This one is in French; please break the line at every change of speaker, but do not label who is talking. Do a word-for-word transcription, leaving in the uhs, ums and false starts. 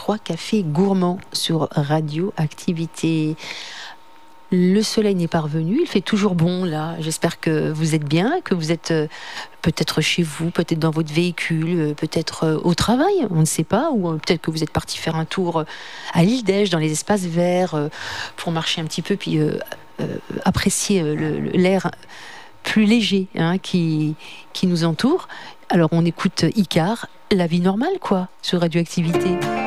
trois cafés gourmands sur Radioactivité. Le soleil n'est pas revenu, il fait toujours bon là. J'espère que vous êtes bien, que vous êtes euh, peut-être chez vous, peut-être dans votre véhicule, euh, peut-être euh, au travail, on ne sait pas, ou euh, peut-être que vous êtes parti faire un tour euh, à l'île d'Elche, dans les espaces verts, euh, pour marcher un petit peu, puis euh, euh, apprécier euh, le, le- l'air plus léger hein, qui, qui nous entoure. Alors on écoute Icare, la vie normale quoi, sur Radioactivité.